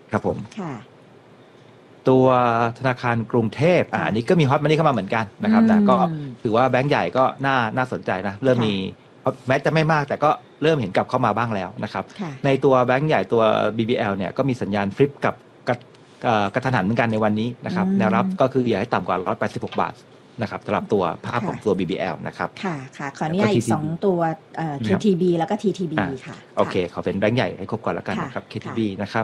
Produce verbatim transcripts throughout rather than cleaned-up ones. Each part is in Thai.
ครับผมค่ะตัวธนาคารกรุงเทพอ่าอันนี้ก็มีฮอตมันนี่เข้ามาเหมือนกันนะครับนะก็ถือว่าแบงก์ใหญ่ก็น่าน่าสนใจนะเริ่มมีแม้จะไม่มากแต่ก็เริ่มเห็นกลับเข้ามาบ้างแล้วนะครับในตัวแบงก์ใหญ่ตัว บี บี แอล เนี่ยก็มีสัญญาณฟลิปกับกระกระทันหันเหมือนกันในวันนี้นะครับแนวรับก็คืออย่าให้ต่ำกว่าหนึ่งร้อยแปดสิบหกบาทนะครับสำหรับตัวภาพของตัว บี บี แอล นะครับค่ะค่ะขออนุญาตอีกสองตัว เค ที บี แล้วก็ ที ที บี ค่ะโอเคขอเป็นแบงก์ใหญ่ให้ครบก่อนแล้วกันนะครับ เค ที บี นะครับ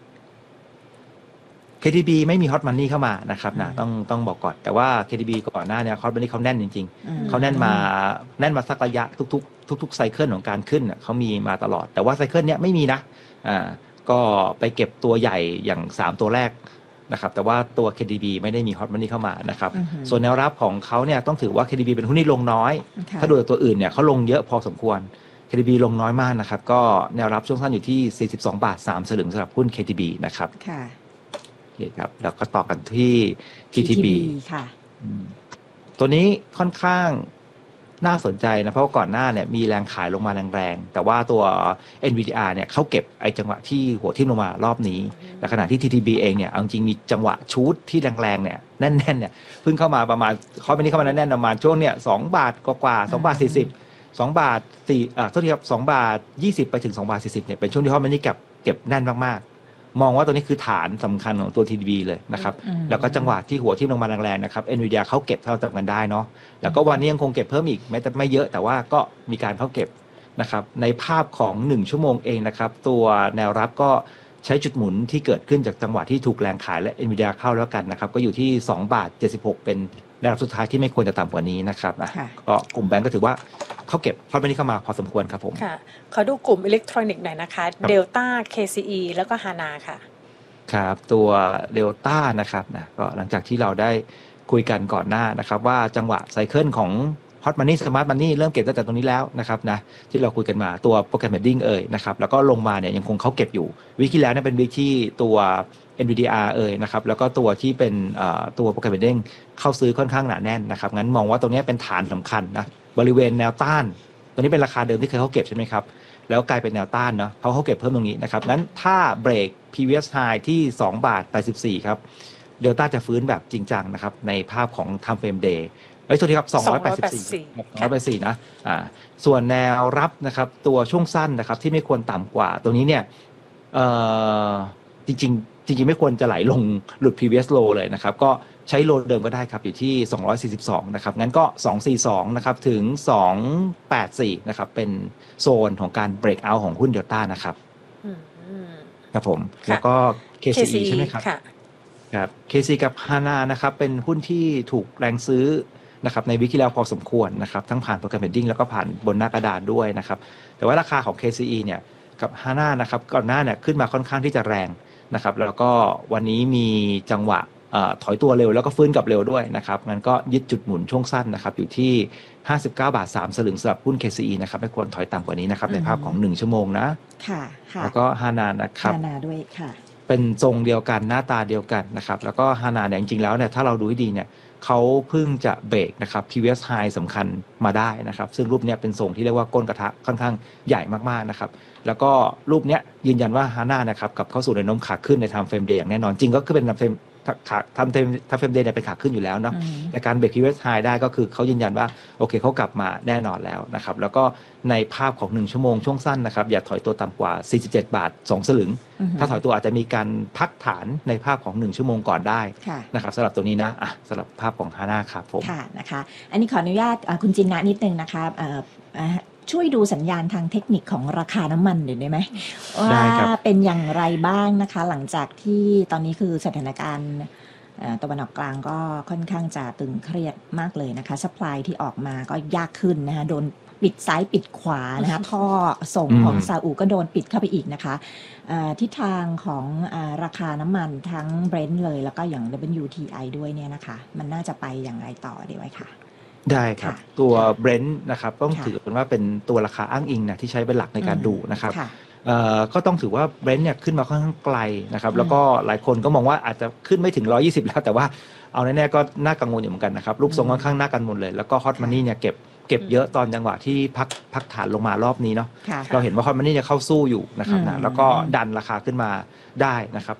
เค ที บี ไม่มีฮอตมันนี่เข้ามานะครับนะต้องต้องบอกก่อนแต่ว่า เค ที บี ก่อนหน้าเนี่ยฮอตมันนี่เขาแน่นจริงๆเขาแน่นมาแน่นมาสักระยะทุกๆทุกๆไซเคิลของการขึ้นเขามีมาตลอดแต่ว่าไซเคิลเนี้ยไม่มีนะอ่าก็ไปเก็บตัวใหญ่อย่างสามตัวแรกนะครับแต่ว่าตัว เค ที บี ไม่ได้มีฮอตมันนี่เข้ามานะครับส่วนแนวรับของเขาเนี่ยต้องถือว่า เค ที บี เป็นหุ้นที่ลงน้อยถ้าดูจากตัวอื่นเนี่ยเขาลงเยอะพอสมควร เค ที บี ลงน้อยมากนะครับก็แนวรับช่วงสั้นอยู่ที่สี่สิบสองบาทสามสลึงสำหรับหุ้น เค ที บี นะครับค่ะโอเคครับแล้วก็ต่อกันที่ ที ที บีค่ะตัวนี้ค่อนข้างน่าสนใจนะเพราะว่าก่อนหน้าเนี่ยมีแรงขายลงมาแรงๆแต่ว่าตัว เอ็น วี ดี อาร์ เนี่ยเขาเก็บไอ้จังหวะที่หัวทิ่มลงมารอบนี้และขณะที่ ที ที บี เองเนี่ยเอาจริงมีจังหวะชูดที่แรงๆเนี่ยแน่นๆเนี่ยเพิ่งเข้ามาประมาณเขาเป็นนี้เข้ามาแน่นๆประมาณช่วงเนี่ยสองบาทกว่าๆสองบาทสี่สิบสองบาทสี่อ่าโทษทีครับสองบาทยี่สิบไปถึงสองบาทสี่สิบเนี่ยเป็นช่วงที่เขาไม่ได้เก็บเก็บแน่นมากๆมองว่าตัวนี้คือฐานสำคัญของตัว ที ที บี เลยนะครับแล้วก็จังหวะที่หัวทิ่มลงมาแรงๆนะครับ Nvidia เขาเก็บเท่าจำกันได้เนาะแล้วก็วันนี้ยังคงเก็บเพิ่มอีกแม้แต่ไม่เยอะแต่ว่าก็มีการเข้าเก็บนะครับในภาพของหนึ่งชั่วโมงเองนะครับตัวแนวรับก็ใช้จุดหมุนที่เกิดขึ้นจากจังหวะที่ถูกแรงขายและ Nvidia เข้าแล้วกันนะครับก็อยู่ที่สองบาทเจ็ดสิบหกเป็นแนวรับสุดท้ายที่ไม่ควรจะต่ำกว่านี้นะครับก็กลุ่มแบงก์ก็ถือว่าเขาเก็บพอร์ตวันนี้เข้ามาพอสมควรครับผมค่ะขอดูกลุ่มอิเล็กทรอนิกส์หน่อยนะคะเดลต้า เค ซี อี แล้วก็ฮานาค่ะครับตัวเดลต้านะครับนะก็หลังจากที่เราได้คุยกันก่อนหน้านะครับว่าจังหวะไซเคิลของ Hot Money Smart Money เริ่มเก็บตั้งแต่ตรงนี้แล้วนะครับนะที่เราคุยกันมาตัวโปรแกรมเมดดิ้งเอ่ยนะครับแล้วก็ลงมาเนี่ยยังคงเขาเก็บอยู่วิกที่แล้วเนี่ยเป็นวิกที่ตัว Nvidia เอ่ยนะครับแล้วก็ตัวที่เป็นตัวโปรแกรมเมดดิ้งเข้าซื้อค่อนข้างหนาแน่นนะครับงั้นมองว่าตรงนี้เป็นฐานสำคัญนะบริเวณแนวต้านตัวนี้เป็นราคาเดิมที่เคยเขาเก็บใช่ไหมครับแล้วกลายเป็นแนวต้านเนาะเขาเขาเก็บเพิ่มตรงนี้นะครับงั้นถ้าเบรก previous high ที่สองบาทแปดสิบสี่ครับเดลต้าจะฟื้นแบบจริงจังนะครับในภาพของ time frame day เอ้ยโทษทีครับสองร้อยแปดสิบสี่ สองร้อยแปดสิบสี่นะอ่าส่วนแนวรับนะครับตัวช่วงสั้นนะครับที่ไม่ควรต่ำกว่าตรงนี้เนี่ยเอ่อจริงๆจริงๆไม่ควรจะไหลลงหลุด previous low เลยนะครับก็ใช้โลเดิมก็ได้ครับอยู่ที่สองร้อยสี่สิบสองนะครับงั้นก็สองร้อยสี่สิบสองนะครับถึงสองร้อยแปดสิบสี่นะครับเป็นโซนของการ break out ของหุ้นเดลต้านะครับครับผมแล้วก็ เค ซี อี ใช่ไหมครับครับ เค ซี กับ Hana นะครับเป็นหุ้นที่ถูกแรงซื้อนะครับในวิกที่แล้วพอสมควรนะครับทั้งผ่านโปรแกรมเทรดดิ้งแล้วก็ผ่านบนหน้ากระดานด้วยนะครับแต่ว่าราคาของ เค ซี อี เนี่ยกับ Hana นะครับก่อนหน้าเนี่ยขึ้นมาค่อนข้างที่จะแรงนะครับแล้วก็วันนี้มีจังหวะถอยตัวเร็วแล้วก็ฟื้นกลับเร็วด้วยนะครับงั้นก็ยึดจุดหมุนช่วงสั้นนะครับอยู่ที่ห้าสิบเก้าบาทสามสลึงสำหรับหุ้น เค ซี อี นะครับไม่ควรถอยต่ำกว่านี้นะครับในภาพของหนึ่งชั่วโมงนะค่ะแล้วก็ Hana นะครับ Hana ด้วยค่ะเป็นทรงเดียวกันหน้าตาเดียวกันนะครับแล้วก็ Hana เนี่ยจริงๆแล้วเนี่ยถ้าเราดูให้ดีเนี่ยเขาเพิ่งจะเบรกนะครับ previous high สำคัญมาได้นะครับซึ่งรูปนี้เป็นทรงที่เรียกว่าก้นกระทะค่อนข้างใหญ่มากๆนะครับแล้วก็รูปนี้ยืนยันว่า Hana นะครับกับเข้าสู่แนวโน้มขาขึ้นใน time frame day อย่างแน่นอนจริงก็คือเป็น time frame ขาทำเทมทำเฟรมเดย์เนี่ยเป็นขาขึ้นอยู่แล้วเนาะในการเบรก previous high ได้ก็คือเขายืนยันว่าโอเคเขากลับมาแน่นอนแล้วนะครับแล้วก็ในภาพของหนึ่งชั่วโมงช่วงสั้นนะครับอย่าถอยตัวต่ำกว่าสี่สิบเจ็ดบาทสองสลึงถ้าถอยตัวอาจจะมีการพักฐานในภาพของหนึ่งชั่วโมงก่อนได้นะครับสำหรับตัวนี้นะอ่ะสำหรับภาพของ Hana ครับผมค่ะนะคะอันนี้ขออนุญาตคุณจินนะนิดนึงนะคะช่วยดูสัญญาณทางเทคนิคของราคาน้ำมันหน่อยได้ไหมว่าเป็นอย่างไรบ้างนะคะหลังจากที่ตอนนี้คือสถานการณ์ตะวันออกกลางก็ค่อนข้างจะตึงเครียดมากเลยนะคะซัพพลายที่ออกมาก็ยากขึ้นนะคะโดนปิดซ้ายปิดขวานะคะท่อส่งของซาอุก็โดนปิดเข้าไปอีกนะคะทิศทางของราคาน้ำมันทั้ง Brent เลยแล้วก็อย่าง ดับเบิลยู ที ไอ ด้วยเนี่ยนะคะมันน่าจะไปอย่างไรต่อดีไหมคะได้ครับตัว Brent นะครับต้องถือเป็นว่าเป็นตัวราคาอ้างอิงนะที่ใช้เป็นหลักในการดูนะครับก็ต้องถือว่า Brent เนี่ยขึ้นมาค่อนข้างไกลนะครับแล้วก็หลายคนก็มองว่าอาจจะขึ้นไม่ถึงหนึ่งร้อยยี่สิบแล้วแต่ว่าเอาแน่ๆก็น่ากังวลอยู่เหมือนกันนะครับรูปทรงค่อนข้างน่ากังวลเลยแล้วก็ Hot Money เนี่ยเก็บเก็บเยอะตอนจังหวะที่พักพักฐานลงมารอบนี้เนาะเราเห็นว่า Hot Money เนี่ยเข้าสู้อยู่นะครับนะแล้วก็ดันราคาขึ้นมาได้นะครับ